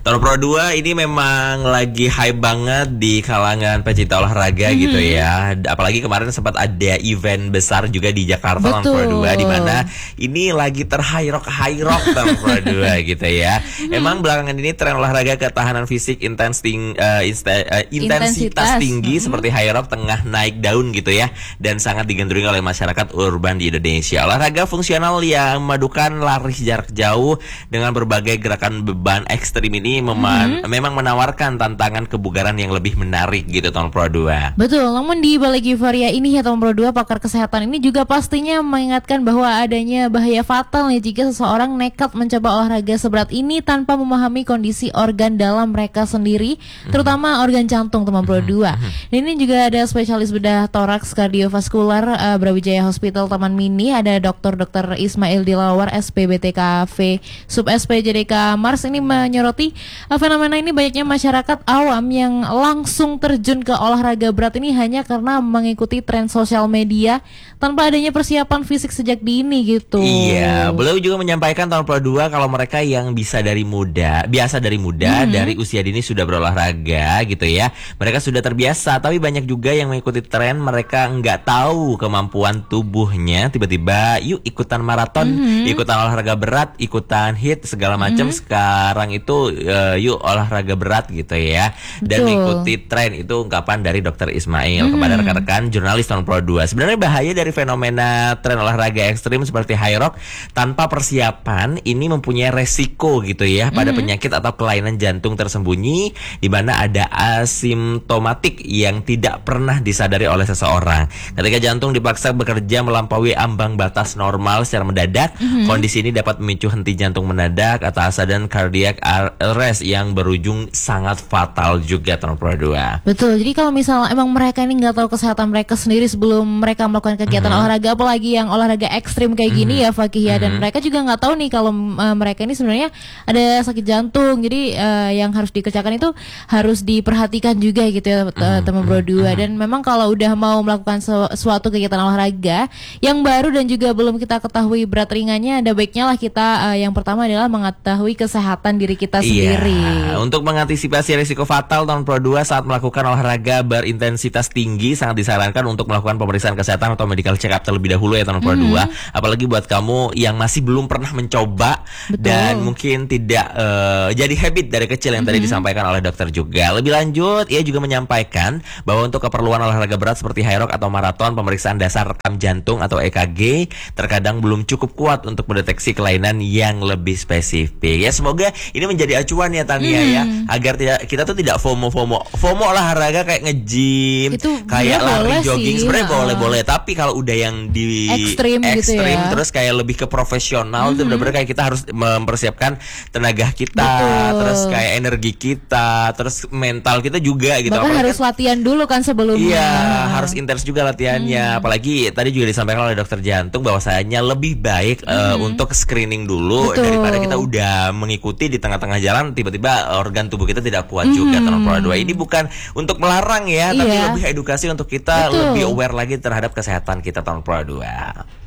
Tahun Pro 2 ini memang lagi hype banget di kalangan pecinta olahraga gitu ya. Apalagi kemarin sempat ada event besar juga di Jakarta Tahun Pro 2 di mana ini lagi terhayrok Tahun Pro 2 gitu ya. Emang belakangan ini tren olahraga ketahanan fisik intensitas tinggi seperti high rock tengah naik daun gitu ya, dan sangat digandrungi oleh masyarakat urban di Indonesia. Olahraga fungsional yang memadukan lari jarak jauh dengan berbagai gerakan beban ekstrim ini memang menawarkan tantangan kebugaran yang lebih menarik gitu Tahun Pro 2. Betul, namun di balik euforia ini ya Tahun Pro 2, pakar kesehatan ini juga pastinya mengingatkan bahwa adanya bahaya fatal nih jika seseorang nekat mencoba olahraga seberat ini tanpa memahami kondisi organ dalam mereka sendiri, terutama organ jantung Tahun Pro 2. Dan ini juga ada spesialis bedah toraks kardiovaskular Brawijaya Hospital Taman Mini, ada Dr. Ismail Dilawar SPBTKV Sub SPJDK Mars, ini menyoroti fenomena ini banyaknya masyarakat awam yang langsung terjun ke olahraga berat ini hanya karena mengikuti tren sosial media tanpa adanya persiapan fisik sejak dini gitu. Iya, beliau juga menyampaikan Tahun Pro 2 kalau mereka yang biasa dari muda dari usia dini sudah berolahraga gitu ya. Mereka sudah terbiasa, tapi banyak juga yang mengikuti tren, mereka nggak tahu kemampuan tubuhnya, tiba-tiba yuk ikutan maraton, ikutan olahraga berat, ikutan hit segala macam. Sekarang itu yuk olahraga berat gitu ya, dan mengikuti tren. Itu ungkapan dari Dr. Ismail kepada rekan-rekan jurnalis Tahun Pro 2. Sebenarnya bahaya dari fenomena tren olahraga ekstrim seperti high rock tanpa persiapan ini mempunyai resiko gitu ya pada penyakit atau kelainan jantung tersembunyi di mana ada asimptomatik yang tidak pernah disadari oleh seseorang. Ketika jantung dipaksa bekerja melampaui ambang batas normal secara mendadak, kondisi ini dapat memicu henti jantung mendadak atau sudden cardiac arrest yang berujung sangat fatal juga Tahun Pro 2. Betul, jadi kalau misalnya emang mereka ini nggak tahu kesehatan mereka sendiri sebelum mereka melakukan kegiatan olahraga, apalagi yang olahraga ekstrim kayak gini ya Fakih ya, dan mereka juga nggak tahu nih kalau mereka ini sebenarnya ada sakit jantung. Jadi yang harus dikerjakan itu harus diperhatikan juga gitu ya teman Pro 2. Dan memang kalau udah mau melakukan suatu kegiatan olahraga yang baru dan juga belum kita ketahui berat ringannya, ada baiknya lah kita yang pertama adalah mengetahui kesehatan diri kita sendiri. Untuk mengantisipasi risiko fatal Tahun Pro 2 saat melakukan olahraga berintensitas tinggi, sangat disarankan untuk melakukan pemeriksaan kesehatan atau medical check up terlebih dahulu ya Tahun Pro 2. Apalagi buat kamu yang masih belum pernah mencoba dan mungkin tidak jadi habit dari kecil yang tadi disampaikan oleh dokter juga. Lebih lanjut, ia juga menyampaikan bahwa untuk keperluan olahraga berat seperti high rock atau maraton, pemeriksaan dasar rekam jantung atau EKG terkadang belum cukup kuat untuk mendeteksi kelainan yang lebih spesifik. Ya semoga ini menjadi acuan ya Tania ya, agar kita tuh tidak FOMO olahraga kayak nge-gym, kayak lari jogging sebenarnya boleh, tapi kalau udah yang di ekstrim gitu ya, terus kayak lebih ke profesional itu benar-benar kayak kita harus mempersiapkan tenaga kita, terus kayak energi kita, terus mental kita juga gitu. Bahkan harus latihan dulu kan sebelumnya. Iya, harus intens juga latihannya. Apalagi tadi juga disampaikan oleh dokter jantung bahwasanya lebih baik untuk screening dulu daripada kita udah mengikuti di tengah-tengah jalan tiba-tiba organ tubuh kita tidak kuat juga Tahun Pro 2. Ini bukan untuk melarang ya, tapi lebih edukasi untuk kita lebih aware lagi terhadap kesehatan kita Tahun Pro 2.